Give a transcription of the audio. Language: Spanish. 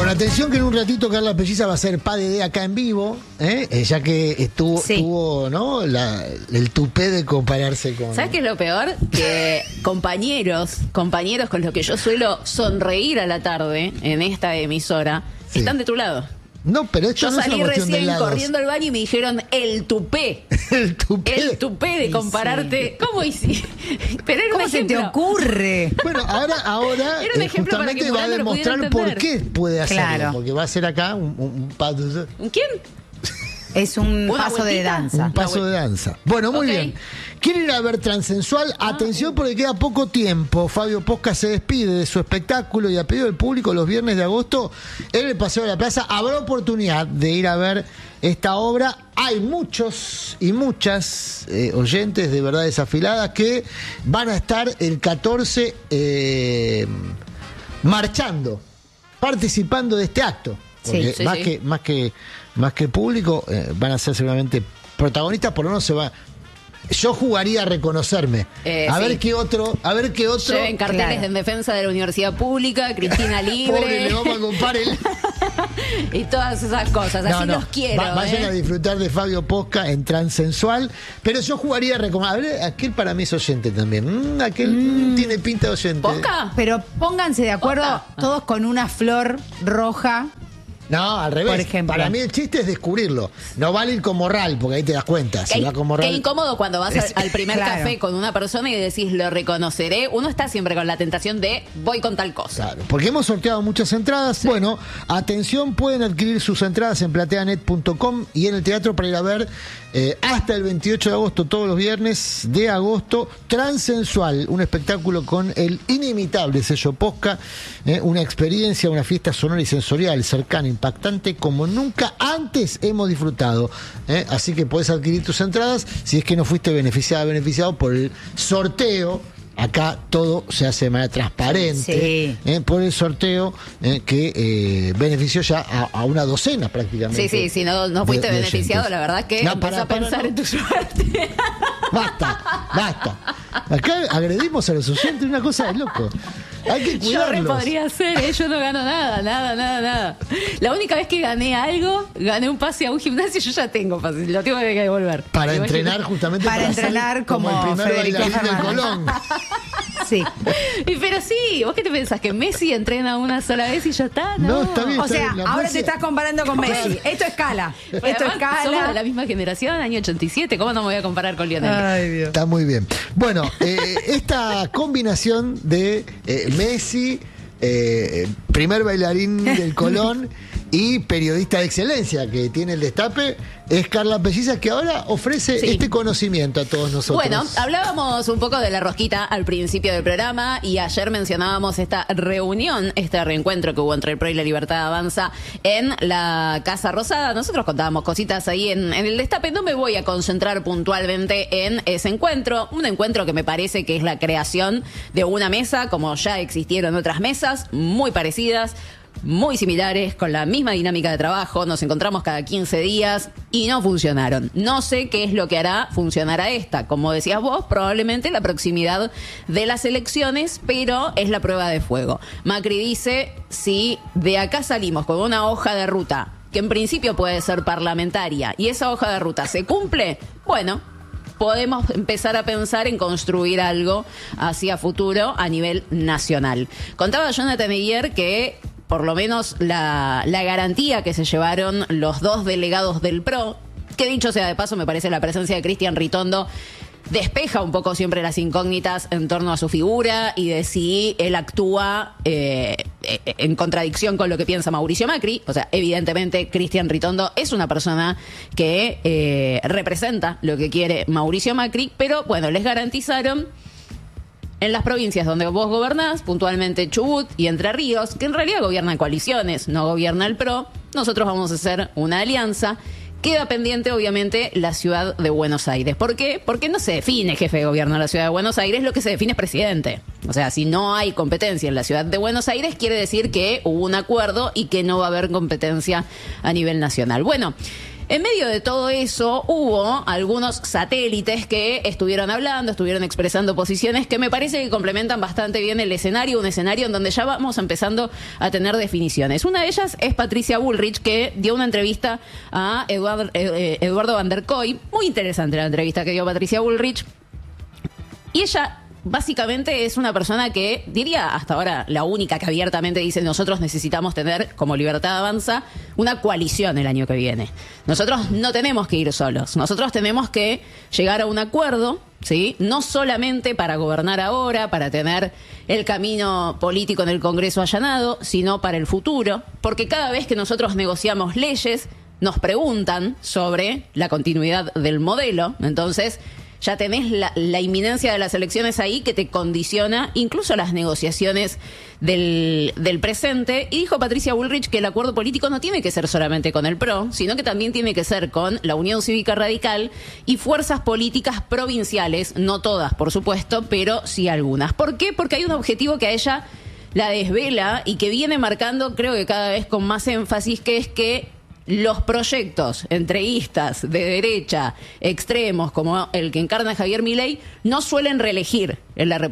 Bueno, atención que en un ratito Carla Pelliza va a hacer PADD acá en vivo, ya que tuvo ¿no? el tupé de compararse con... ¿Sabes qué es lo peor? Que compañeros con los que yo suelo sonreír a la tarde en esta emisora, están de tu lado. No, pero esto yo no es una salí cuestión de recién lados. corriendo al baño y me dijeron el tupé. El tupé de compararte. Sí. ¿Cómo hiciste? Pero era ¿Cómo se te ocurre? Bueno, ahora era un ejemplo justamente va a demostrar por qué puede hacerlo. Claro. Porque va a hacer acá un paso. ¿Un quién? Es un paso de danza. Un paso de danza. Bueno, muy bien. ¿Quieren ir a ver Transsensual? Atención porque queda poco tiempo. Fabio Posca se despide de su espectáculo y a pedido del público los viernes de agosto en el Paseo de la Plaza. Habrá oportunidad de ir a ver esta obra. Hay muchos y muchas oyentes de Verdades Afiladas que van a estar el 14 marchando, participando de este acto. Porque más que público, van a ser seguramente protagonistas, por lo menos se va. Yo jugaría a reconocerme. A ver qué otro. Lleven carteles en defensa de la universidad pública, Cristina Libre. Pobre, le vamos a comprar y todas esas cosas. Así los quiero. Vayan a disfrutar de Fabio Posca en Transsensual. Pero yo jugaría a recomendar. Aquel para mí es oyente también. Aquel tiene pinta de oyente. ¿Posca? Pero pónganse de acuerdo todos con una flor roja. No, al revés. Por ejemplo. Para mí el chiste es descubrirlo. No vale ir con morral, porque ahí te das cuenta. Si va con morral... Qué incómodo cuando vas al primer café con una persona y decís, lo reconoceré. Uno está siempre con la tentación de, voy con tal cosa. Claro, porque hemos sorteado muchas entradas. Sí. Bueno, atención, pueden adquirir sus entradas en plateanet.com y en el teatro para ir a ver hasta el 28 de agosto, todos los viernes de agosto, Transsensual, un espectáculo con el inimitable sello Posca, una experiencia, una fiesta sonora y sensorial, cercana, impactante como nunca antes hemos disfrutado. Así que puedes adquirir tus entradas si es que no fuiste beneficiado por el sorteo. Acá todo se hace de manera transparente, por el sorteo que benefició ya a una docena prácticamente. Sí, si no fuiste beneficiado, la verdad que empezá a pensar en tu suerte. Basta. Acá agredimos a los oyentes, una cosa de loco. Hay que cuidarlos. Yo podría ser, yo no gano nada. La única vez que gané algo, gané un pase a un gimnasio, yo ya tengo pase, lo tengo que devolver. Para entrenar justamente. Para entrenar como el primer Federico bailarín del Colón. Sí. Pero sí, ¿vos qué te pensás? ¿Que Messi entrena una sola vez y ya está? No, está bien. O sea, ahora te estás comparando con Messi. Esto escala. Somos de la misma generación, año 87. ¿Cómo no me voy a comparar con Lionel? Ay, Dios. Está muy bien. Bueno, esta combinación de Messi, primer bailarín del Colón y periodista de excelencia que tiene el Destape, es Carla Pelliza, que ahora ofrece este conocimiento a todos nosotros. Bueno, hablábamos un poco de la rosquita al principio del programa y ayer mencionábamos esta reunión, este reencuentro que hubo entre el PRO y la Libertad Avanza en la Casa Rosada. Nosotros contábamos cositas ahí en el Destape. No me voy a concentrar puntualmente en ese encuentro, un encuentro que me parece que es la creación de una mesa, como ya existieron otras mesas muy parecidas, muy similares, con la misma dinámica de trabajo. Nos encontramos cada 15 días y no funcionaron. No sé qué es lo que hará funcionar a esta. Como decías vos, probablemente la proximidad de las elecciones, pero es la prueba de fuego. Macri dice, si de acá salimos con una hoja de ruta, que en principio puede ser parlamentaria, y esa hoja de ruta se cumple, bueno, podemos empezar a pensar en construir algo hacia futuro a nivel nacional. Contaba Jonathan ayer que por lo menos la garantía que se llevaron los dos delegados del PRO, que dicho sea de paso, me parece la presencia de Cristian Ritondo despeja un poco siempre las incógnitas en torno a su figura y de si él actúa en contradicción con lo que piensa Mauricio Macri. O sea, evidentemente Cristian Ritondo es una persona que representa lo que quiere Mauricio Macri, pero bueno, les garantizaron en las provincias donde vos gobernás, puntualmente Chubut y Entre Ríos, que en realidad gobiernan coaliciones, no gobierna el PRO, nosotros vamos a hacer una alianza. Queda pendiente, obviamente, la ciudad de Buenos Aires. ¿Por qué? Porque no se define jefe de gobierno de la ciudad de Buenos Aires, lo que se define es presidente. O sea, si no hay competencia en la ciudad de Buenos Aires, quiere decir que hubo un acuerdo y que no va a haber competencia a nivel nacional. Bueno, En medio de todo eso hubo algunos satélites que estuvieron hablando, estuvieron expresando posiciones que me parece que complementan bastante bien el escenario, un escenario en donde ya vamos empezando a tener definiciones. Una de ellas es Patricia Bullrich, que dio una entrevista a Eduardo Van der Koy. Muy interesante la entrevista que dio Patricia Bullrich. Y ella básicamente es una persona que, diría hasta ahora, la única que abiertamente dice: nosotros necesitamos tener, como Libertad Avanza, una coalición el año que viene. Nosotros no tenemos que ir solos. Nosotros tenemos que llegar a un acuerdo, ¿sí? No solamente para gobernar ahora, para tener el camino político en el Congreso allanado, sino para el futuro. Porque cada vez que nosotros negociamos leyes, nos preguntan sobre la continuidad del modelo. Entonces, ya tenés la inminencia de las elecciones ahí que te condiciona incluso las negociaciones del presente. Y dijo Patricia Bullrich que el acuerdo político no tiene que ser solamente con el PRO, sino que también tiene que ser con la Unión Cívica Radical y fuerzas políticas provinciales, no todas, por supuesto, pero sí algunas. ¿Por qué? Porque hay un objetivo que a ella la desvela y que viene marcando, creo que cada vez con más énfasis, que es que los proyectos entreguistas de derecha, extremos, como el que encarna Javier Milei, no suelen reelegir en la República.